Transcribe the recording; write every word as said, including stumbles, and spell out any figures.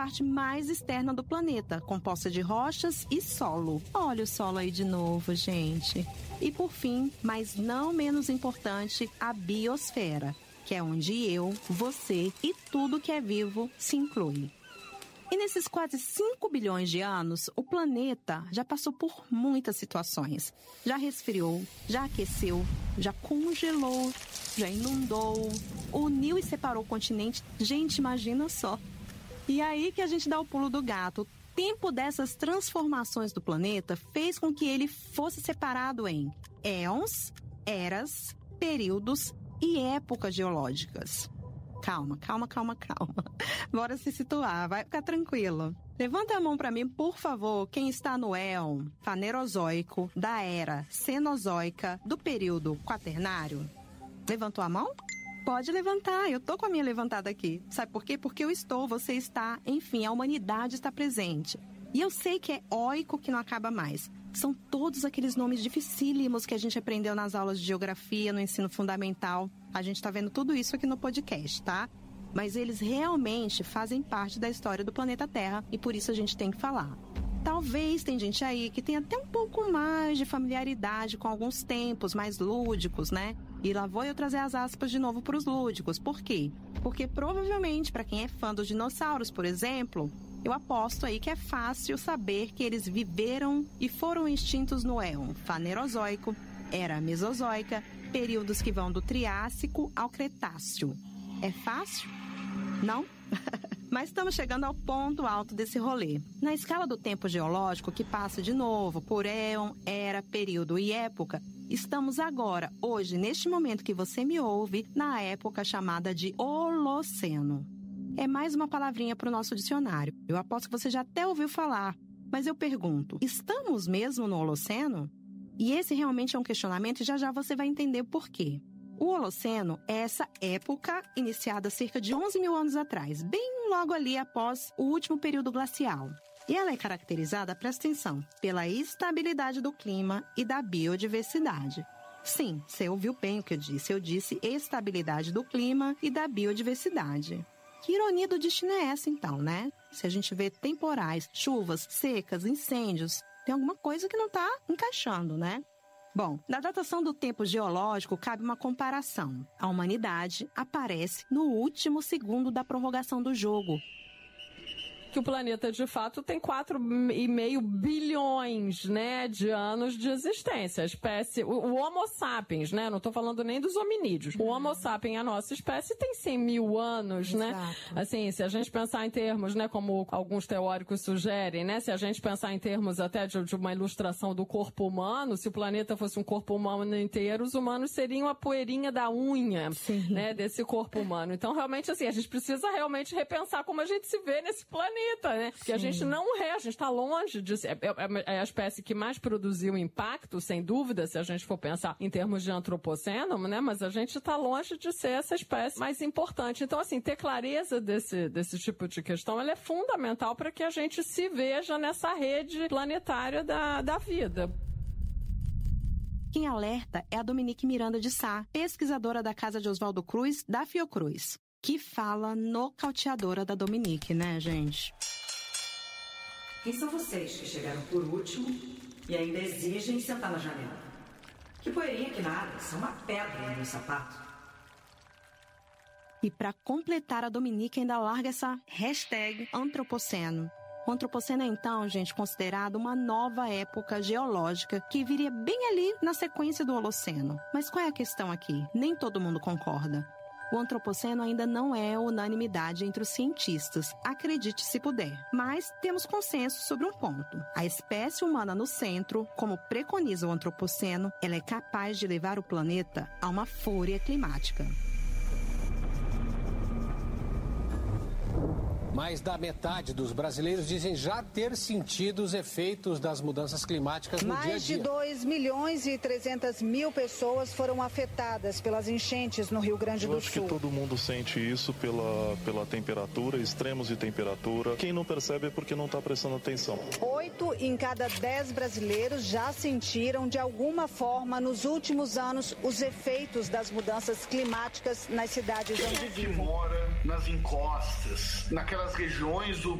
parte mais externa do planeta, composta de rochas e solo. Olha o solo aí de novo, gente. E por fim, mas não menos importante, a biosfera, que é onde eu, você e tudo que é vivo se inclui. E nesses quase cinco bilhões de anos, o planeta já passou por muitas situações. Já resfriou, já aqueceu, já congelou, já inundou, uniu e separou o continente. Gente, imagina só. E aí que a gente dá o pulo do gato. O tempo dessas transformações do planeta fez com que ele fosse separado em éons, eras, períodos e épocas geológicas. Calma, calma, calma, calma. Bora se situar, vai ficar tranquilo. Levanta a mão pra mim, por favor, quem está no éon Fanerozoico, da era Cenozoica, do período Quaternário. Levantou a mão? Pode levantar, eu tô com a minha levantada aqui. Sabe por quê? Porque eu estou, você está, enfim, a humanidade está presente. E eu sei que é oico que não acaba mais. São todos aqueles nomes dificílimos que a gente aprendeu nas aulas de geografia, no ensino fundamental. A gente tá vendo tudo isso aqui no podcast, tá? Mas eles realmente fazem parte da história do planeta Terra e por isso a gente tem que falar. Talvez tem gente aí que tenha até um pouco mais de familiaridade com alguns tempos mais lúdicos, né? E lá vou eu trazer as aspas de novo para os lúdicos. Por quê? Porque provavelmente, para quem é fã dos dinossauros, por exemplo, eu aposto aí que é fácil saber que eles viveram e foram extintos no éon Fanerozoico, era Mesozoica, períodos que vão do Triássico ao Cretáceo. É fácil? Não? Mas estamos chegando ao ponto alto desse rolê. Na escala do tempo geológico, que passa de novo por éon, era, período e época, estamos agora, hoje, neste momento que você me ouve, na época chamada de Holoceno. É mais uma palavrinha para o nosso dicionário. Eu aposto que você já até ouviu falar. Mas eu pergunto, estamos mesmo no Holoceno? E esse realmente é um questionamento e já já você vai entender por quê. O Holoceno é essa época iniciada cerca de onze mil anos atrás, bem logo ali após o último período glacial. E ela é caracterizada, presta atenção, pela estabilidade do clima e da biodiversidade. Sim, você ouviu bem o que eu disse. Eu disse estabilidade do clima e da biodiversidade. Que ironia do destino é essa, então, né? Se a gente vê temporais, chuvas, secas, incêndios, tem alguma coisa que não está encaixando, né? Bom, na datação do tempo geológico cabe uma comparação. A humanidade aparece no último segundo da prorrogação do jogo. Que o planeta, de fato, tem quatro e meio bilhões, né, de anos de existência. A espécie, o, o Homo sapiens, né, não estou falando nem dos hominídeos. O Homo sapiens, a nossa espécie, tem cem mil anos, né? Exato. Assim, se a gente pensar em termos, né, como alguns teóricos sugerem, né, se a gente pensar em termos até de, de uma ilustração do corpo humano, se o planeta fosse um corpo humano inteiro, os humanos seriam a poeirinha da unha, Sim. né, desse corpo humano. Então, realmente, assim, a gente precisa realmente repensar como a gente se vê nesse planeta. Né? Porque Sim. a gente não é, a gente está longe de ser, é, é a espécie que mais produziu impacto, sem dúvida, se a gente for pensar em termos de antropoceno, né? Mas a gente está longe de ser essa espécie mais importante. Então, assim, ter clareza desse, desse tipo de questão, ela é fundamental para que a gente se veja nessa rede planetária da, da vida. Quem alerta é a Dominique Miranda de Sá, pesquisadora da Casa de Oswaldo Cruz, da Fiocruz, que fala nocauteadora da Dominique, né, gente? Quem são vocês que chegaram por último e ainda exigem sentar na janela? Que poeirinha que nada, isso é uma pedra no meu sapato. E para completar, a Dominique ainda larga essa hashtag antropoceno. O antropoceno é, então, gente, considerado uma nova época geológica que viria bem ali na sequência do Holoceno. Mas qual é a questão aqui? Nem todo mundo concorda. O antropoceno ainda não é unanimidade entre os cientistas, acredite se puder. Mas temos consenso sobre um ponto. A espécie humana no centro, como preconiza o antropoceno, ela é capaz de levar o planeta a uma fúria climática. Mais da metade dos brasileiros dizem já ter sentido os efeitos das mudanças climáticas no dia a dia. Mais de dois milhões e trezentas mil pessoas foram afetadas pelas enchentes no Rio Grande do Sul. Eu acho que todo mundo sente isso pela, pela temperatura, extremos de temperatura. Quem não percebe é porque não está prestando atenção. Oito em cada dez brasileiros já sentiram de alguma forma nos últimos anos os efeitos das mudanças climáticas nas cidades onde vivem. Quem mora nas encostas, naquelas regiões do